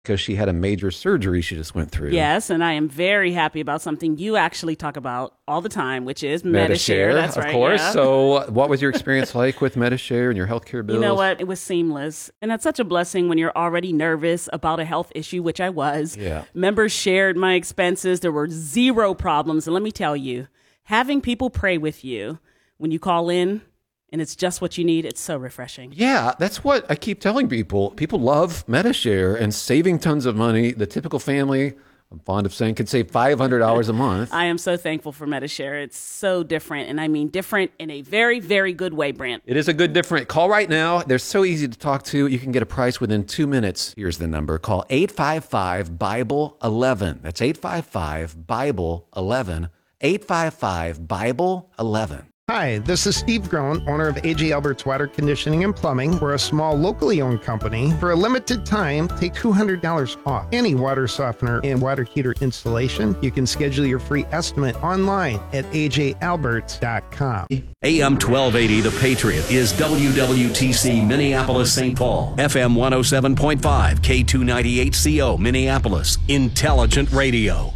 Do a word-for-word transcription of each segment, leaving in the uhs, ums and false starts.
because she had a major surgery she just went through. Yes, and I am very happy about something you actually talk about all the time, which is Medi-Share. Medi-Share, That's of right, course. yeah. So what was your experience like with Medi-Share and your healthcare bills? You know what? It was seamless. And it's such a blessing when you're already nervous about a health issue, which I was. Yeah. Members shared my expenses. There were zero problems. And let me tell you, having people pray with you when you call in, and it's just what you need, it's so refreshing. Yeah, that's what I keep telling people. People love Medi-Share and saving tons of money. The typical family, I'm fond of saying, could save five hundred dollars a month. I am so thankful for Medi-Share. It's so different, and I mean different in a very, very good way, Brent. It is a good different. Call right now. They're so easy to talk to. You can get a price within two minutes. Here's the number. Call eight five five, Bible eleven. That's eight five five, Bible eleven. eight five five, Bible eleven. Hi, this is Steve Groen, owner of A J Albert's Water Conditioning and Plumbing. We're a small, locally owned company. For a limited time, take two hundred dollars off any water softener and water heater installation. You can schedule your free estimate online at a j alberts dot com. A M twelve eighty, The Patriot, is W W T C Minneapolis, Saint Paul. F M one oh seven point five, K two ninety-eight C O, Minneapolis. Intelligent radio.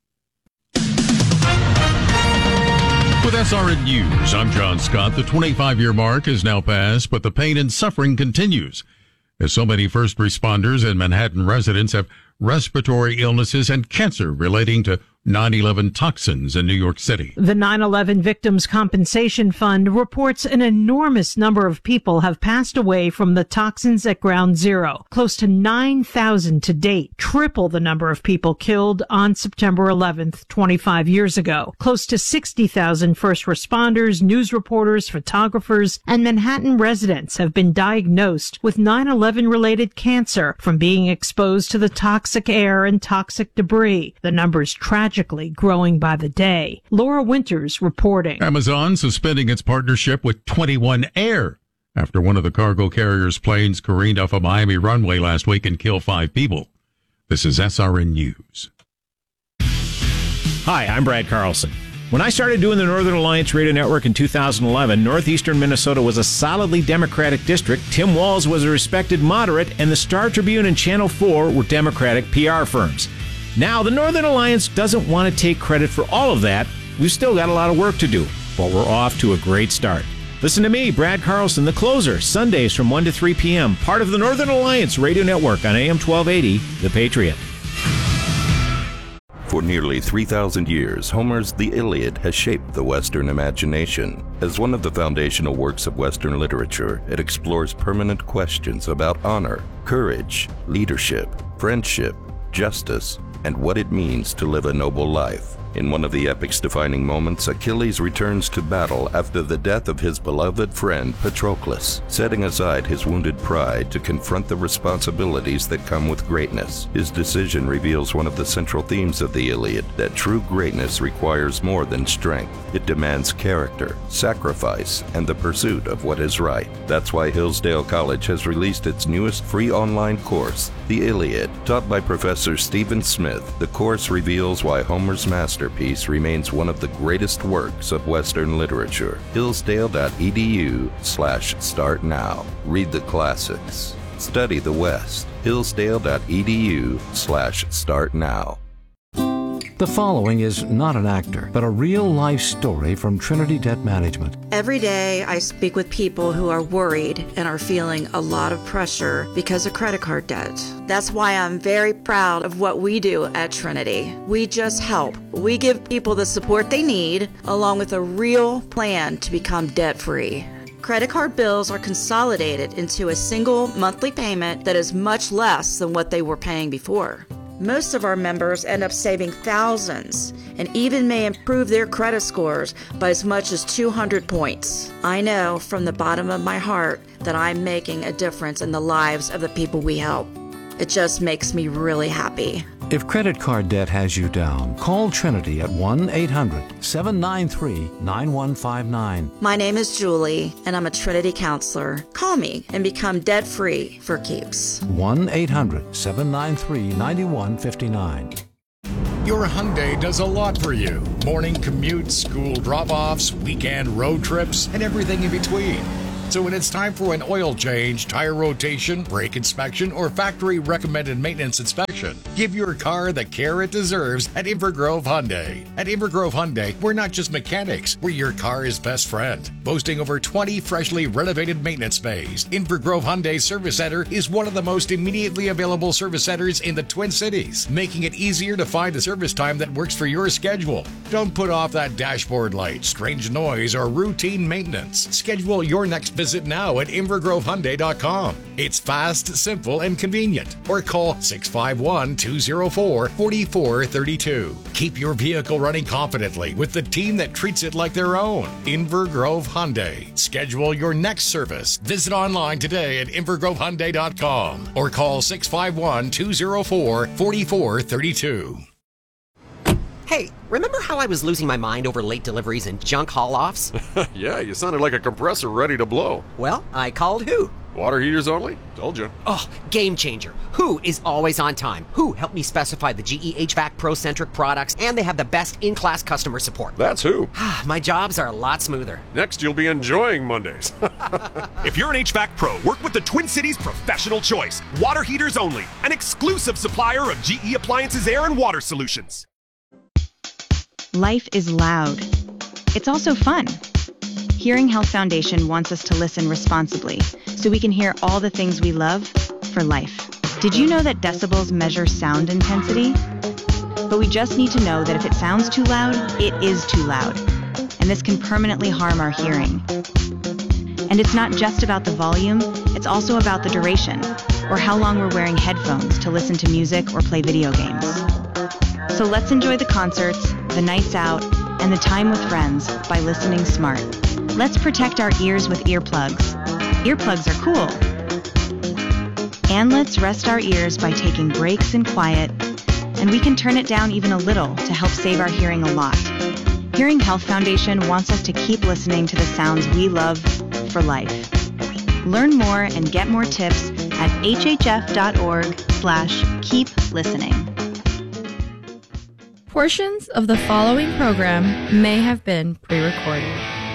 With S R N News, I'm John Scott. The twenty-five-year mark is now passed, but the pain and suffering continues, as so many first responders and Manhattan residents have respiratory illnesses and cancer relating to nine eleven toxins in New York City. The nine eleven Victims Compensation Fund reports an enormous number of people have passed away from the toxins at Ground Zero, close to nine thousand to date, triple the number of people killed on September eleventh, twenty-five years ago. Close to sixty thousand first responders, news reporters, photographers, and Manhattan residents have been diagnosed with nine eleven related cancer from being exposed to the toxic air and toxic debris. The numbers tragically growing by the day. Laura Winters reporting. Amazon suspending its partnership with twenty-one Air after one of the cargo carrier's planes careened off a Miami runway last week and killed five people. This is S R N News. Hi, I'm Brad Carlson. When I started doing the Northern Alliance Radio Network in two thousand eleven, northeastern Minnesota was a solidly Democratic district. Tim Walz was a respected moderate, and the Star Tribune and Channel four were Democratic P R firms. Now, the Northern Alliance doesn't want to take credit for all of that. We've still got a lot of work to do, but we're off to a great start. Listen to me, Brad Carlson, The Closer, Sundays from one to three p.m., part of the Northern Alliance Radio Network on A M twelve eighty, The Patriot. For nearly three thousand years, Homer's The Iliad has shaped the Western imagination. As one of the foundational works of Western literature, it explores permanent questions about honor, courage, leadership, friendship, justice, and what it means to live a noble life. In one of the epic's defining moments, Achilles returns to battle after the death of his beloved friend Patroclus, setting aside his wounded pride to confront the responsibilities that come with greatness. His decision reveals one of the central themes of the Iliad, that true greatness requires more than strength. It demands character, sacrifice, and the pursuit of what is right. That's why Hillsdale College has released its newest free online course, The Iliad. Taught by Professor Stephen Smith, the course reveals why Homer's masterpiece remains one of the greatest works of Western literature. Hillsdale.edu slash start now. Read the classics. Study the West. Hillsdale.edu slash start now. The following is not an actor, but a real-life story from Trinity Debt Management. Every day I speak with people who are worried and are feeling a lot of pressure because of credit card debt. That's why I'm very proud of what we do at Trinity. We just help. We give people the support they need, along with a real plan to become debt-free. Credit card bills are consolidated into a single monthly payment that is much less than what they were paying before. Most of our members end up saving thousands and even may improve their credit scores by as much as two hundred points. I know from the bottom of my heart that I'm making a difference in the lives of the people we help. It just makes me really happy. If credit card debt has you down, call Trinity at one eight hundred, seven nine three, nine one five nine. My name is Julie, and I'm a Trinity counselor. Call me and become debt-free for keeps. one eight hundred, seven nine three, nine one five nine. Your Hyundai does a lot for you. Morning commutes, school drop-offs, weekend road trips, and everything in between. So when it's time for an oil change, tire rotation, brake inspection, or factory recommended maintenance inspection, give your car the care it deserves at Invergrove Hyundai. At Invergrove Hyundai, we're not just mechanics, we're your car's best friend. Boasting over twenty freshly renovated maintenance bays, Invergrove Hyundai Service Center is one of the most immediately available service centers in the Twin Cities, making it easier to find a service time that works for your schedule. Don't put off that dashboard light, strange noise, or routine maintenance. Schedule your next visit now at invergrove hyundai dot com. It's fast, simple, and convenient. Or call six five one, two zero four, four four three two. Keep your vehicle running confidently with the team that treats it like their own. Invergrove Hyundai. Schedule your next service. Visit online today at invergrove hyundai dot com or call six five one, two zero four, four four three two. Hey, remember how I was losing my mind over late deliveries and junk haul-offs? Yeah, you sounded like a compressor ready to blow. Well, I called Who. Water heaters only? Told you. Oh, game changer. Who is always on time. Who helped me specify the G E H V A C Pro-centric products, and they have the best in-class customer support. That's Who. My jobs are a lot smoother. Next, you'll be enjoying Mondays. If you're an H V A C Pro, work with the Twin Cities Professional Choice. Water heaters only. An exclusive supplier of G E Appliances Air and Water Solutions. Life is loud. It's also fun. Hearing Health Foundation wants us to listen responsibly so we can hear all the things we love for life. Did you know that decibels measure sound intensity? But we just need to know that if it sounds too loud, it is too loud. And this can permanently harm our hearing. And it's not just about the volume, it's also about the duration, or how long we're wearing headphones to listen to music or play video games. So let's enjoy the concerts, the nights out, and the time with friends by listening smart. Let's protect our ears with earplugs. Earplugs are cool. And let's rest our ears by taking breaks in quiet, and we can turn it down even a little to help save our hearing a lot. Hearing Health Foundation wants us to keep listening to the sounds we love for life. Learn more and get more tips at hhf.org slash keep listening. Portions of the following program may have been pre-recorded.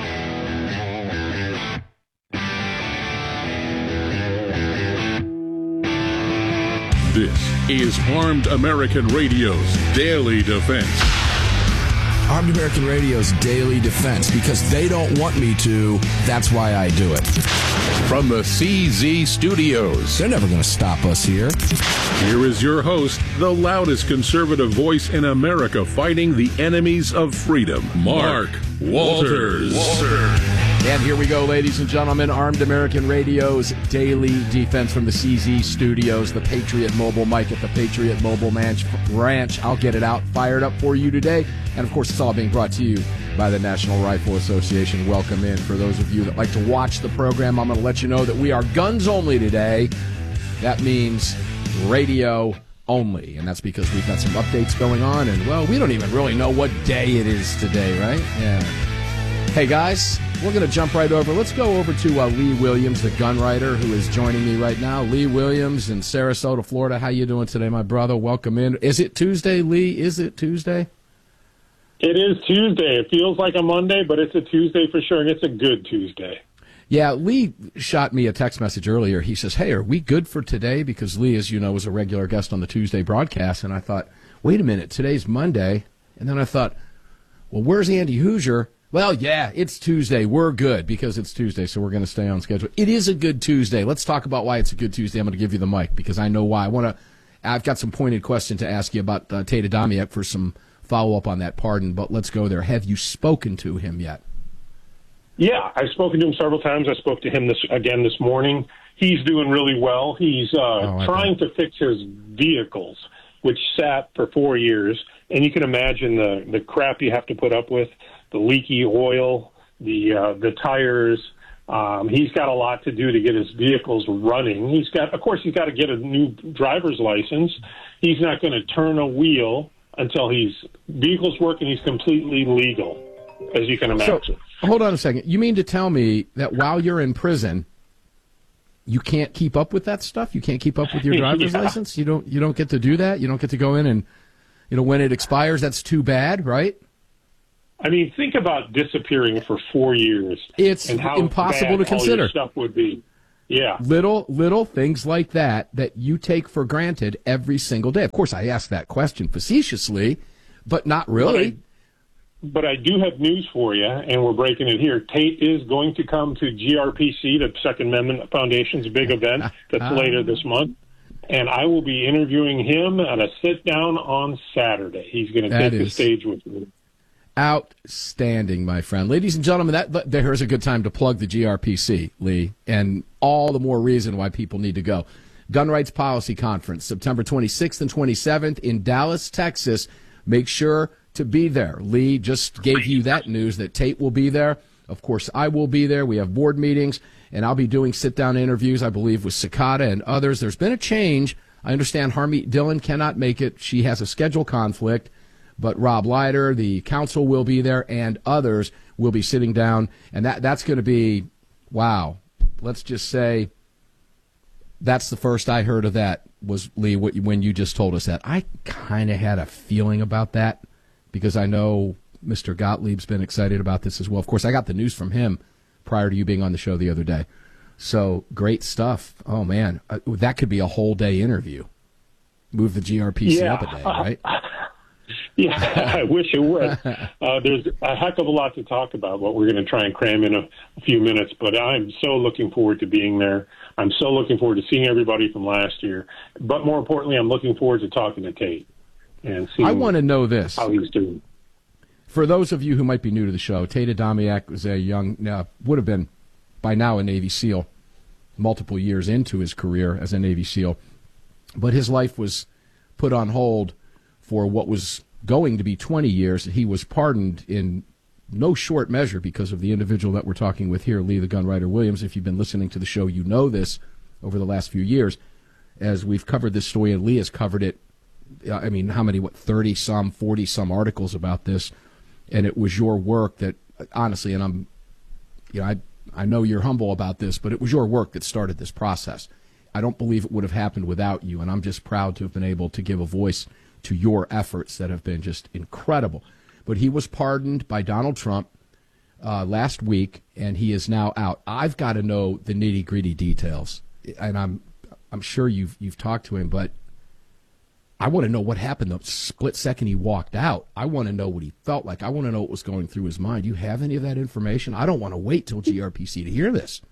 This is Armed American Radio's Daily Defense. Armed American Radio's Daily Defense, because they don't want me to, that's why I do it. From the C Z Studios. They're never going to stop us here. Here is your host, the loudest conservative voice in America fighting the enemies of freedom, Mark Walters. Walter. And here we go, ladies and gentlemen. Armed American Radio's Daily Defense from the C Z Studios, the Patriot Mobile mic at the Patriot Mobile Ranch. I'll get it out, fired up for you today. And, of course, it's all being brought to you by the National Rifle Association. Welcome in. For those of you that like to watch the program, I'm going to let you know that we are guns only today. That means radio only. And that's because we've got some updates going on. And, well, we don't even really know what day it is today, right? Yeah. Hey, guys, we're going to jump right over. Let's go over to uh, Lee Williams, the gun writer, who is joining me right now. Lee Williams in Sarasota, Florida. How you doing today, my brother? Welcome in. Is it Tuesday, Lee? Is it Tuesday? It is Tuesday. It feels like a Monday, but it's a Tuesday for sure, and it's a good Tuesday. Yeah, Lee shot me a text message earlier. He says, hey, are we good for today? Because Lee, as you know, is a regular guest on the Tuesday broadcast. And I thought, wait a minute, today's Monday. And then I thought, well, where's Andy Hoosier? Well, yeah, it's Tuesday. We're good because it's Tuesday, so we're going to stay on schedule. It is a good Tuesday. Let's talk about why it's a good Tuesday. I'm going to give you the mic because I know why. I want to. I've got some pointed question to ask you about uh, Tate Adamiak for some follow-up on that pardon, but let's go there. Have you spoken to him yet? Yeah, I've spoken to him several times. I spoke to him this again this morning. He's doing really well. He's uh, oh, trying to fix his vehicles, which sat for four years, and you can imagine the, the crap you have to put up with, the leaky oil, the uh, the tires. Um, he's got a lot to do to get his vehicles running. He's got, of course, he's got to get a new driver's license. He's not going to turn a wheel until his vehicles work and he's completely legal, as you can imagine. So, hold on a second. You mean to tell me that while you're in prison, you can't keep up with that stuff? You can't keep up with your driver's yeah. license? You don't. You don't get to do that. You don't get to go in and, you know, when it expires. That's too bad, right? I mean, think about disappearing for four years. It's and how impossible bad to consider. All your stuff would be. Yeah. Little, little things like that that you take for granted every single day. Of course, I ask that question facetiously, but not really. But I, but I do have news for you, and we're breaking it here. Tate is going to come to G R P C, the Second Amendment Foundation's big event that's later this month. And I will be interviewing him at a sit-down on Saturday. He's going to take the stage with me. Outstanding, my friend. Ladies and gentlemen, that there's a good time to plug the G R P C, Lee, and all the more reason why people need to go. Gun Rights Policy Conference, September twenty-sixth and twenty-seventh in Dallas, Texas. Make sure to be there. Lee just gave you that news that Tate will be there. Of course, I will be there. We have board meetings, and I'll be doing sit-down interviews, I believe, with Cicada and others. There's been a change. I understand Harmeet Dillon cannot make it. She has a schedule conflict. But Rob Leiter, the council, will be there, and others will be sitting down. And that that's going to be, wow, let's just say that's the first I heard of that was, Lee, when you just told us that. I kind of had a feeling about that because I know Mister Gottlieb's been excited about this as well. Of course, I got the news from him prior to you being on the show the other day. So great stuff. Oh, man, uh, that could be a whole day interview. Move the G R P C yeah. up a day, right? Yeah, I wish it would. Uh, there's a heck of a lot to talk about, but we're going to try and cram in a, a few minutes. But I'm so looking forward to being there. I'm so looking forward to seeing everybody from last year. But more importantly, I'm looking forward to talking to Tate and seeing I want to know this. how he's doing. For those of you who might be new to the show, Tate Adamiak was a young, uh, would have been by now a Navy SEAL, multiple years into his career as a Navy SEAL. But his life was put on hold for what was going to be twenty years. He was pardoned in no short measure because of the individual that we're talking with here, Lee the Gunwriter Williams. If you've been listening to the show, you know this over the last few years. As we've covered this story, and Lee has covered it, I mean, how many, what, thirty-some, forty-some articles about this. And it was your work that, honestly, and I'm, you know, I, I know you're humble about this, but it was your work that started this process. I don't believe it would have happened without you, and I'm just proud to have been able to give a voice to your efforts that have been just incredible. But he was pardoned by Donald Trump uh, last week, and he is now out. I've got to know the nitty-gritty details, and I'm I'm sure you've you've talked to him, but I want to know what happened the split second he walked out. I want to know what he felt like. I want to know what was going through his mind. Do you have any of that information? I don't want to wait till G R P C to hear this.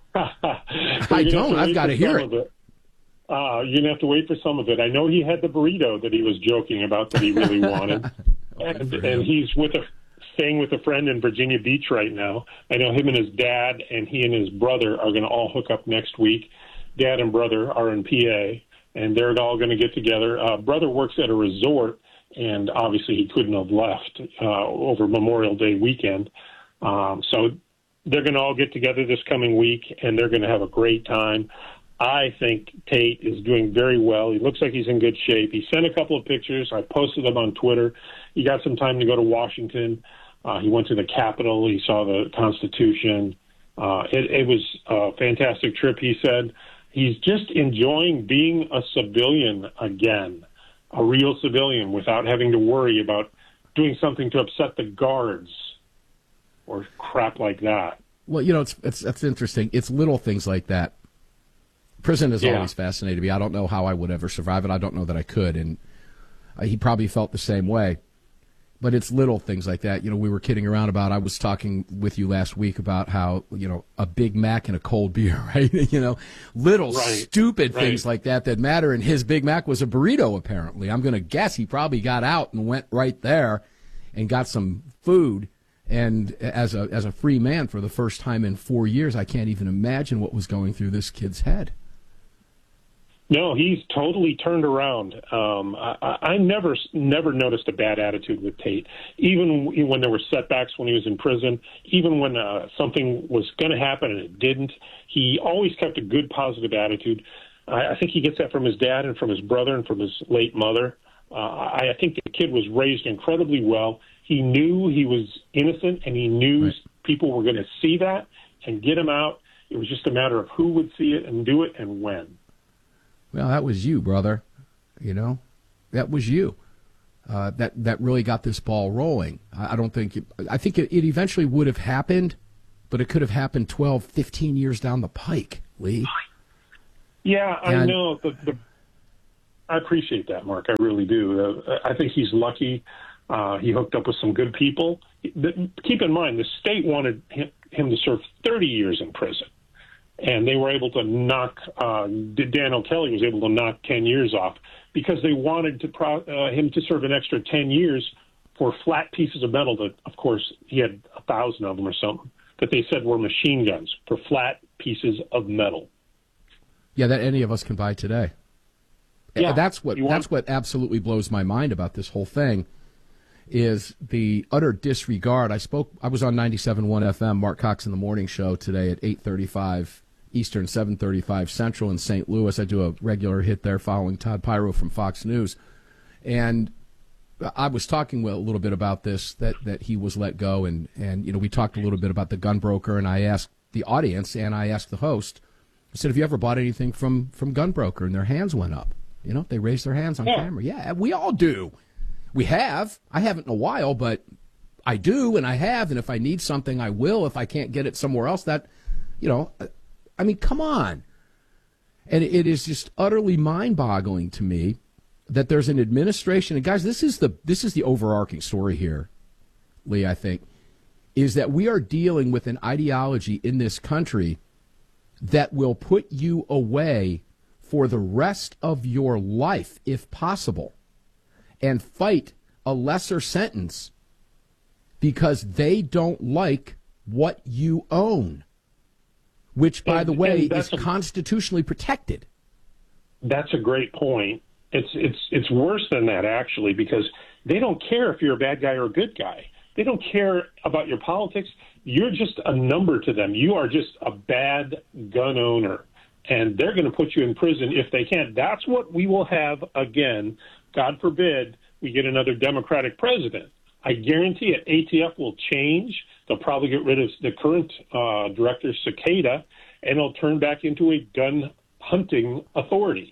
I don't. I've got to hear it. it. Uh, you're going to have to wait for some of it. I know he had the burrito that he was joking about that he really wanted. oh, and, and he's with a, staying with a friend in Virginia Beach right now. I know him and his dad and he and his brother are going to all hook up next week. Dad and brother are in P A, and they're all going to get together. Uh, brother works at a resort, and obviously he couldn't have left uh, over Memorial Day weekend. Um, so they're going to all get together this coming week, and they're going to have a great time. I think Tate is doing very well. He looks like he's in good shape. He sent a couple of pictures. I posted them on Twitter. He got some time to go to Washington. Uh, he went to the Capitol. He saw the Constitution. Uh, it, it was a fantastic trip, he said. He's just enjoying being a civilian again, a real civilian, without having to worry about doing something to upset the guards or crap like that. Well, you know, it's it's, it's interesting. It's little things like that. Prison has Yeah. always fascinated me. I don't know how I would ever survive it. I don't know that I could. And uh, he probably felt the same way. But it's little things like that. You know, we were kidding around about, I was talking with you last week about how, you know, a Big Mac and a cold beer, right? you know, little Right. stupid Right. things like that that matter. And his Big Mac was a burrito, apparently. I'm going to guess he probably got out and went right there and got some food. And as a as a free man for the first time in four years, I can't even imagine what was going through this kid's head. No, he's totally turned around. Um, I, I never, never noticed a bad attitude with Tate. Even when there were setbacks when he was in prison, even when uh, something was going to happen and it didn't, he always kept a good, positive attitude. I, I think he gets that from his dad and from his brother and from his late mother. Uh, I, I think the kid was raised incredibly well. He knew he was innocent, and he knew Right. people were going to see that and get him out. It was just a matter of who would see it and do it and when. Well, that was you, brother. You know, that was you. uh, that that really got this ball rolling. I, I don't think it, I think it, it eventually would have happened, but it could have happened twelve, fifteen years down the pike, Lee. Yeah, I And- know. The, the, I appreciate that, Mark. I really do. Uh, I think he's lucky. Uh, he hooked up with some good people. The, keep in mind, the state wanted him, him to serve thirty years in prison. And they were able to knock, uh, Dan O'Kelly was able to knock ten years off because they wanted to pro, uh, him to serve an extra ten years for flat pieces of metal that, of course, he had a thousand of them or something, that they said were machine guns for flat pieces of metal. Yeah, that any of us can buy today. Yeah, that's what you want- that's what absolutely blows my mind about this whole thing is the utter disregard. I spoke I was on ninety-seven point one F M, Mark Cox in the Morning Show today at eight thirty-five Eastern, seven thirty-five Central in Saint Louis. I do a regular hit there following Todd Pyro from Fox News. And I was talking a little bit about this, that, that he was let go. And, and, you know, we talked a little bit about the gun broker, and I asked the audience and I asked the host, I said, have you ever bought anything from, from Gunbroker? And their hands went up. You know, they raised their hands on Yeah. camera. Yeah, we all do. We have. I haven't in a while, but I do, and I have. And if I need something, I will. If I can't get it somewhere else, that, you know, I mean, come on. And it is just utterly mind-boggling to me that there's an administration. And guys, this is the this is the overarching story here, Lee, I think, is that we are dealing with an ideology in this country that will put you away for the rest of your life, if possible, and fight a lesser sentence because they don't like what you own, which, by And- the way, and that's is a- constitutionally protected. That's a great point. It's it's it's worse than that, actually, because they don't care if you're a bad guy or a good guy. They don't care about your politics. You're just a number to them. You are just a bad gun owner, and they're going to put you in prison if they can. That's what we will have again. God forbid we get another Democratic president. I guarantee it. A T F will change. They'll probably get rid of the current uh, director, Cicada, and it'll turn back into a gun hunting authority.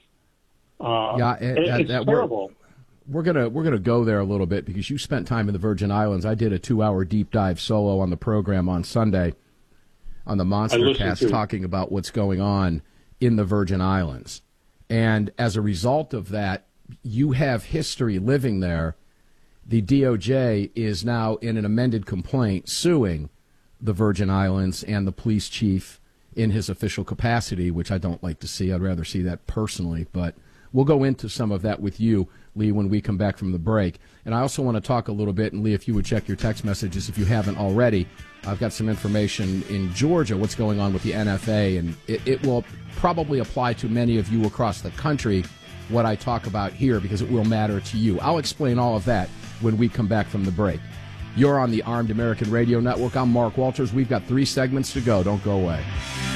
Uh, Yeah, it- and- it's and we're- terrible. We're gonna we're gonna go there a little bit because you spent time in the Virgin Islands. I did a two hour deep dive solo on the program on Sunday on the Monster listened Cast to it. talking about what's going on in the Virgin Islands. And as a result of that, you have history living there. The D O J is now in an amended complaint suing the Virgin Islands and the police chief in his official capacity, which I don't like to see. I'd rather see that personally, but we'll go into some of that with you, Lee, when we come back from the break. And I also want to talk a little bit, and Lee, if you would check your text messages if you haven't already, I've got some information in Georgia, what's going on with the N F A, and it, it will probably apply to many of you across the country, what I talk about here, because it will matter to you. I'll explain all of that when we come back from the break. You're on the Armed American Radio Network. I'm Mark Walters. We've got three segments to go. Don't go away.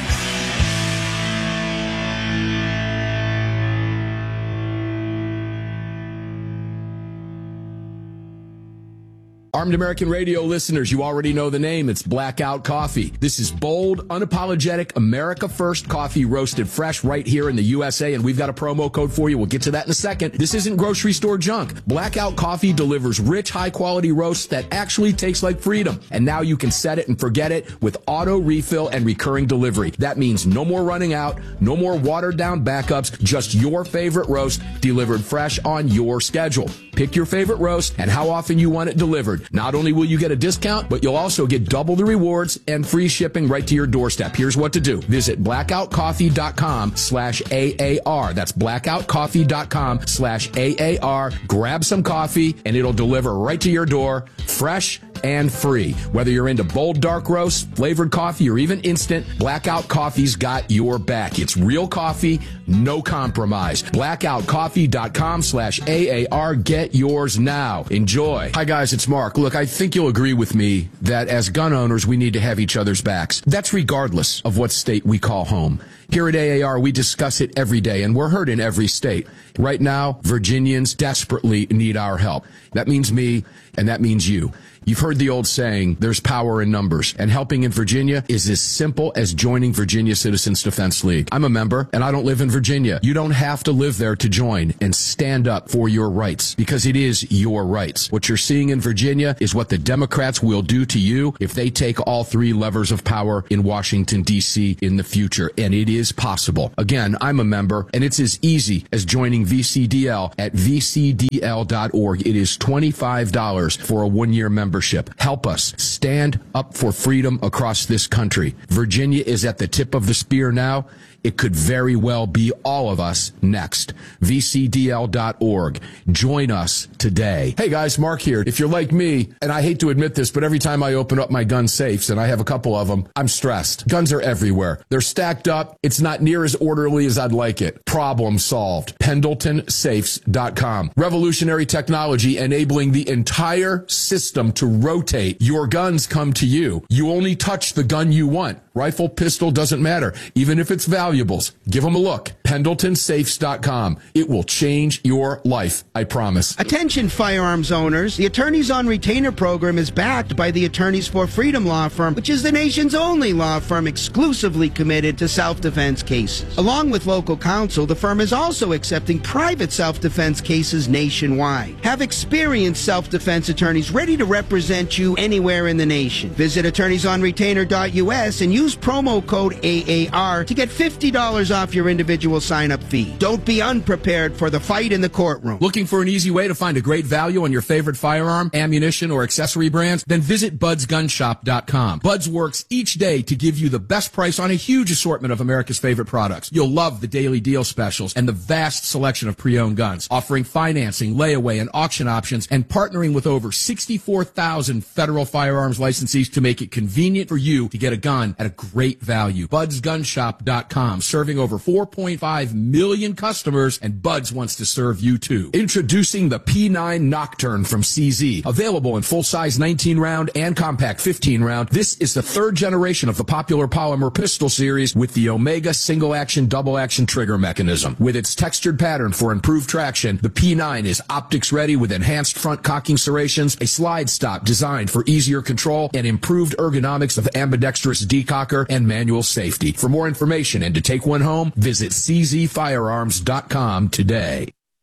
Armed American Radio listeners, you already know the name. It's Blackout Coffee. This is bold, unapologetic, America First coffee roasted fresh right here in the U S A, and we've got a promo code for you. We'll get to that in a second. This isn't grocery store junk. Blackout Coffee delivers rich, high-quality roasts that actually taste like freedom. And now you can set it and forget it with auto refill and recurring delivery. That means no more running out, no more watered-down backups, just your favorite roast delivered fresh on your schedule. Pick your favorite roast and how often you want it delivered. Not only will you get a discount, but you'll also get double the rewards and free shipping right to your doorstep. Here's what to do. Visit blackoutcoffee.com slash AAR. That's blackoutcoffee.com slash AAR. Grab some coffee and it'll deliver right to your door, fresh and free. Whether you're into bold dark roast, flavored coffee, or even instant, Blackout Coffee's got your back. It's real coffee, no compromise. blackoutcoffee.com slash AAR. Get yours now. Enjoy. Hi guys, it's Mark. Look, I think you'll agree with me that as gun owners, we need to have each other's backs. That's regardless of what state we call home. Here at A A R, we discuss it every day, and we're heard in every state. Right now, Virginians desperately need our help. That means me, and that means you. You've heard the old saying, there's power in numbers, and helping in Virginia is as simple as joining Virginia Citizens Defense League. I'm a member, and I don't live in Virginia. You don't have to live there to join and stand up for your rights, because it is your rights. What you're seeing in Virginia is what the Democrats will do to you if they take all three levers of power in Washington, D C in the future, and it is possible. Again, I'm a member, and it's as easy as joining V C D L at v c d l dot org. It is twenty-five dollars for a one-year membership. Help us stand up for freedom across this country. Virginia is at the tip of the spear now. It could very well be all of us next. v c d l dot org. Join us today. Hey guys, Mark here. If you're like me, and I hate to admit this, but every time I open up my gun safes, and I have a couple of them, I'm stressed. Guns are everywhere. They're stacked up. It's not near as orderly as I'd like it. Problem solved. Pendleton Safes dot com. Revolutionary technology enabling the entire system to rotate. Your guns come to you. You only touch the gun you want. Rifle, pistol, doesn't matter. Even if it's valuables, give them a look. Pendleton Safes dot com. It will change your life, I promise. Attention firearms owners. The Attorneys on Retainer program is backed by the Attorneys for Freedom law firm, which is the nation's only law firm exclusively committed to self-defense cases. Along with local counsel, the firm is also accepting private self-defense cases nationwide. Have experienced self-defense attorneys ready to represent you anywhere in the nation. Visit attorneys on retainer dot u s and use promo code A A R to get fifty dollars off your individual sign-up fee. Don't be unprepared for the fight in the courtroom. Looking for an easy way to find a great value on your favorite firearm, ammunition, or accessory brands? Then visit buds gun shop dot com. Buds works each day to give you the best price on a huge assortment of America's favorite products. You'll love the daily deal specials and the vast selection of pre-owned guns, offering financing, layaway, and auction options, and partnering with over sixty-four thousand federal firearms licensees to make it convenient for you to get a gun at a great value. buds gun shop dot com, serving over four point five million customers, and Buds wants to serve you too. Introducing the P nine Nocturne from C Z. Available in full-size nineteen round and compact fifteen round, this is the third generation of the popular polymer pistol series with the Omega single-action, double-action trigger mechanism. With its textured pattern for improved traction, the P nine is optics-ready with enhanced front cocking serrations, a slide stop designed for easier control, and improved ergonomics of ambidextrous decocker and manual safety. For more information and to take one home, visit c z firearms dot com today.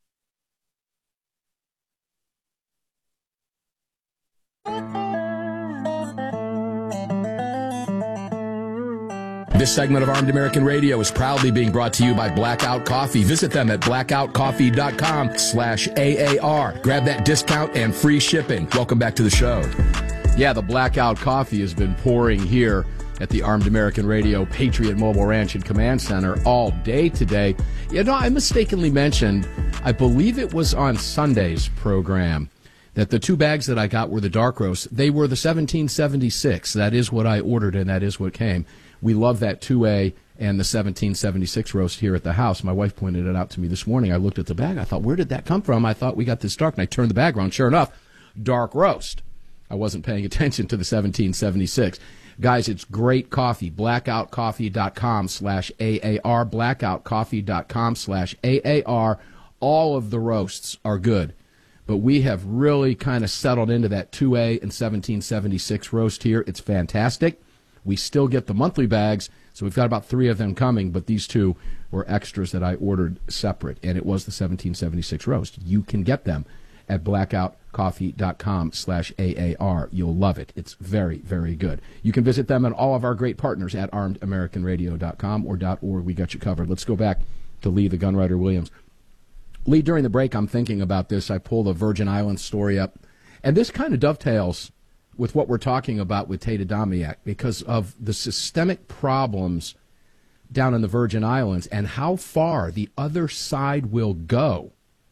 This segment of Armed American Radio is proudly being brought to you by Blackout Coffee. Visit them at blackout coffee dot com slash A A R. Grab that discount and free shipping. Welcome back to the show. Yeah, the Blackout Coffee has been pouring here at the Armed American Radio Patriot Mobile Ranch and Command Center all day today. You know, I mistakenly mentioned, I believe it was on Sunday's program, that the two bags that I got were the dark roast. They were the seventeen seventy-six. That is what I ordered, and that is what came. We love that two A and the seventeen seventy-six roast here at the house. My wife pointed it out to me this morning. I looked at the bag. I thought, where did that come from? I thought we got this dark, and I turned the bag around. Sure enough, dark roast. I wasn't paying attention to the seventeen seventy-six. Guys, it's great coffee. blackout coffee dot com slash A A R. blackout coffee dot com slash A A R. All of the roasts are good, but we have really kind of settled into that two A and seventeen seventy-six roast here. It's fantastic. We still get the monthly bags, so we've got about three of them coming, but these two were extras that I ordered separate, and it was the seventeen seventy-six roast. You can get them at blackout coffee dot com slash A A R. You'll love it. It's very, very good. You can visit them and all of our great partners at armed american radio dot com or .org. We got you covered. Let's go back to Lee, the Gunwriter Williams. Lee, during the break, I'm thinking about this. I pulled a Virgin Islands story up, and this kind of dovetails with what we're talking about with Tate Adamiak because of the systemic problems down in the Virgin Islands and how far the other side will go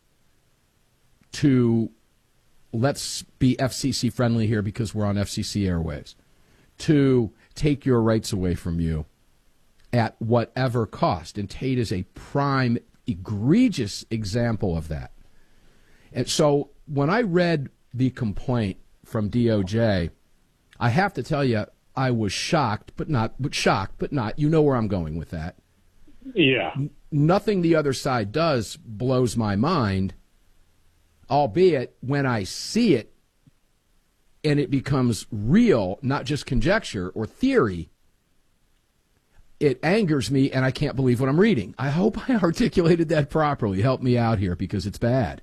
to, let's be F C C friendly here because we're on F C C airwaves, to take your rights away from you at whatever cost. And Tate is a prime, egregious example of that. And so when I read the complaint from D O J, I have to tell you, I was shocked, but not, but shocked, but not. You know where I'm going with that. Yeah. N- nothing the other side does blows my mind, albeit when I see it and it becomes real, not just conjecture or theory, it angers me and I can't believe what I'm reading. I hope I articulated that properly. Help me out here because it's bad.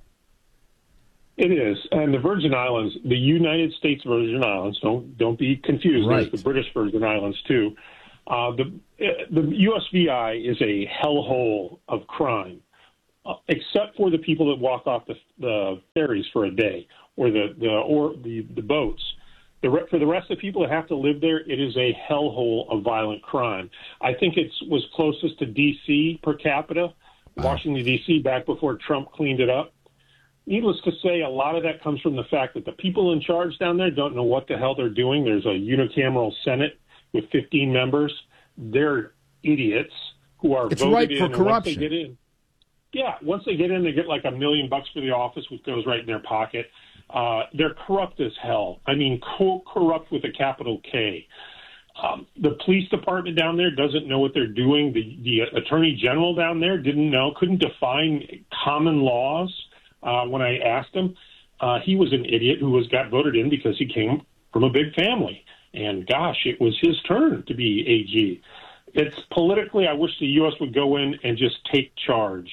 It is. And the Virgin Islands, the United States Virgin Islands, don't don't be confused. Right. There's the British Virgin Islands, too. Uh, the the U S V I is a hellhole of crime, uh, except for the people that walk off the, the ferries for a day or the, the or the, the boats. The, for the rest of the people that have to live there, it is a hellhole of violent crime. I think it was closest to D C per capita, Washington, D C, back before Trump cleaned it up. Needless to say, a lot of that comes from the fact that the people in charge down there don't know what the hell they're doing. There's a unicameral Senate with fifteen members. They're idiots who are it's voted right in. for and corruption. Once they get in, yeah, once they get in, they get like a million bucks for the office, which goes right in their pocket. Uh, they're corrupt as hell. I mean, co- corrupt with a capital K. Um, the police department down there doesn't know what they're doing. The, the attorney general down there didn't know, couldn't define common laws. Uh, when I asked him, uh, he was an idiot who was got voted in because he came from a big family. And gosh, it was his turn to be A G. It's politically, I wish the U S would go in and just take charge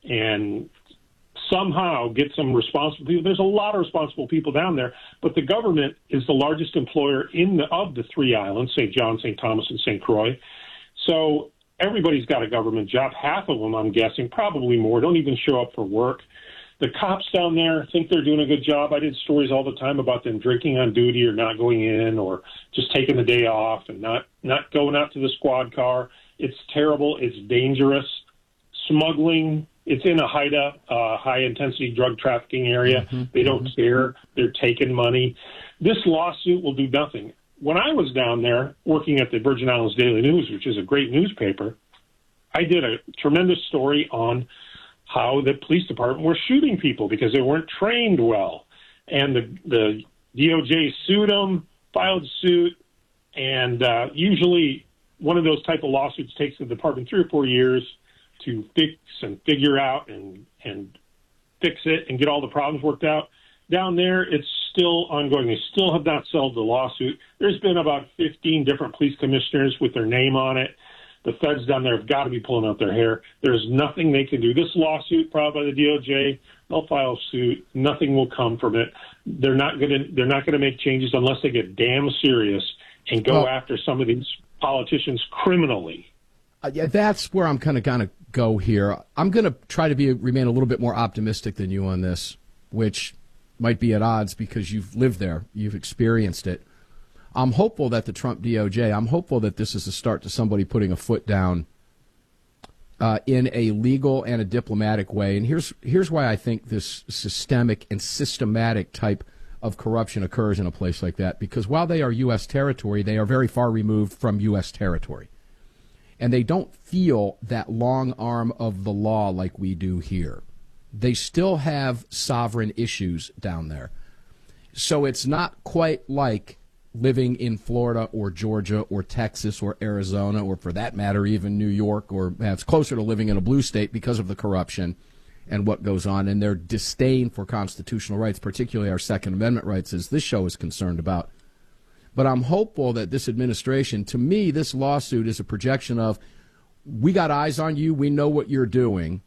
and somehow get some responsible people. There's a lot of responsible people down there, but the government is the largest employer in the of the three islands, Saint John, Saint Thomas, and Saint Croix. So everybody's got a government job. Half of them, I'm guessing, probably more, don't even show up for work. The cops down there think they're doing a good job. I did stories all the time about them drinking on duty or not going in or just taking the day off and not, not going out to the squad car. It's terrible. It's dangerous. Smuggling, it's in a HIDTA, uh, high-intensity drug trafficking area. Mm-hmm. They don't mm-hmm. care. They're taking money. This lawsuit will do nothing. When I was down there working at the Virgin Islands Daily News, which is a great newspaper, I did a tremendous story on how the police department were shooting people because they weren't trained well. And the, the D O J sued them, filed suit, and uh, usually one of those type of lawsuits takes the department three or four years to fix and figure out and, and fix it and get all the problems worked out. Down there, it's still ongoing. They still have not settled the lawsuit. There's been about fifteen different police commissioners with their name on it. The feds down there have got to be pulling out their hair. There's nothing they can do. This lawsuit filed by the D O J, they'll file a suit. Nothing will come from it. They're not going to. They're not going to make changes unless they get damn serious and go well, after some of these politicians criminally. Uh, yeah, that's where I'm kind of going to go here. I'm going to try to be remain a little bit more optimistic than you on this, which might be at odds because you've lived there, you've experienced it. I'm hopeful that the Trump D O J, I'm hopeful that this is a start to somebody putting a foot down uh, in a legal and a diplomatic way. And here's here's why I think this systemic and systematic type of corruption occurs in a place like that. Because while they are U S territory, they are very far removed from U S territory. And they don't feel that long arm of the law like we do here. They still have sovereign issues down there. So it's not quite like living in Florida or Georgia or Texas or Arizona or, for that matter, even New York, or it's closer to living in a blue state because of the corruption and what goes on and their disdain for constitutional rights, particularly our Second Amendment rights, as this show is concerned about. But I'm hopeful that this administration, to me, this lawsuit is a projection of, we got eyes on you, we know what you're doing,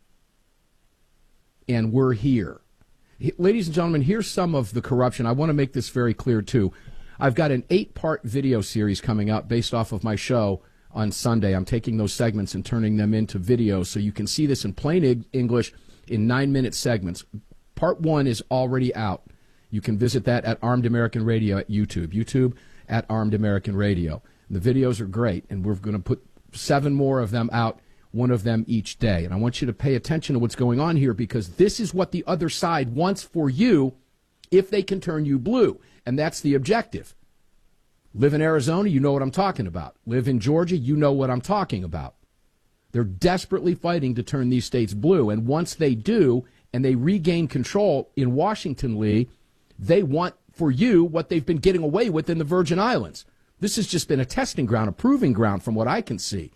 and we're here. Ladies and gentlemen, here's some of the corruption. I want to make this very clear, too. I've got an eight-part video series coming up based off of my show on Sunday. I'm taking those segments and turning them into videos so you can see this in plain English in nine-minute segments. Part one is already out. You can visit that at Armed American Radio at YouTube. YouTube at Armed American Radio. The videos are great, and we're going to put seven more of them out, one of them each day. And I want you to pay attention to what's going on here because this is what the other side wants for you if they can turn you blue. And that's the objective. Live in Arizona, you know what I'm talking about. Live in Georgia, you know what I'm talking about. They're desperately fighting to turn these states blue. And once they do, and they regain control in Washington, Lee, they want for you what they've been getting away with in the Virgin Islands. This has just been a testing ground, a proving ground from what I can see.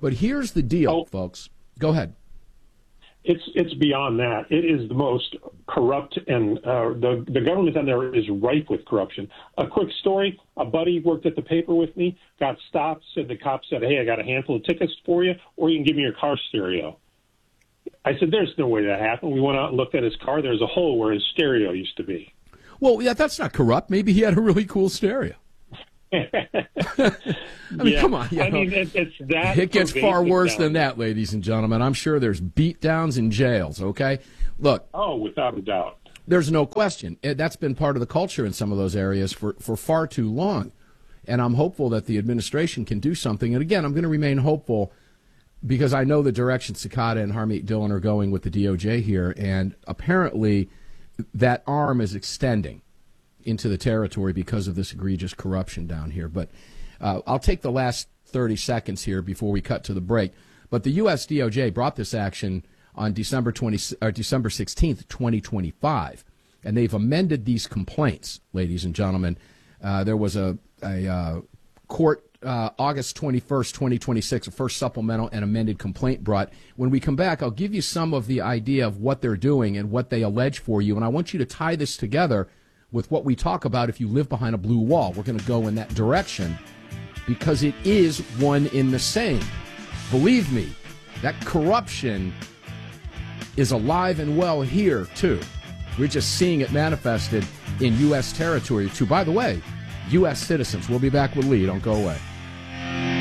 But here's the deal, oh. folks. Go ahead. It's it's beyond that. It is the most corrupt, and uh, the the government down there is rife with corruption. A quick story: a buddy worked at the paper with me, got stopped. Said the cop said, "Hey, I got a handful of tickets for you, or you can give me your car stereo." I said, "There's no way that happened." We went out and looked at his car. There's a hole where his stereo used to be. Well, yeah, that's not corrupt. Maybe he had a really cool stereo. I mean, yeah. come on. You know, I mean, it, it's that. It gets far worse than that, ladies and gentlemen. I'm sure there's beatdowns in jails, okay? Look. Oh, without a doubt. There's no question. That's been part of the culture in some of those areas for, for far too long. And I'm hopeful that the administration can do something. And again, I'm going to remain hopeful because I know the direction Sakata and Harmeet Dillon are going with the D O J here. And apparently that arm is extending into the territory because of this egregious corruption down here. But uh, I'll take the last thirty seconds here before we cut to the break. But the U S D O J brought this action on December twentieth, or December sixteenth, twenty twenty-five, and they've amended these complaints, ladies and gentlemen. Uh, there was a, a uh, court uh, August twenty-first, twenty twenty-six, a first supplemental and amended complaint brought. When we come back, I'll give you some of the idea of what they're doing and what they allege for you, and I want you to tie this together with what we talk about if you live behind a blue wall. We're going to go in that direction because it is one in the same. Believe me, that corruption is alive and well here, too. We're just seeing it manifested in U S territory, too. By the way, U S citizens. We'll be back with Lee. Don't go away.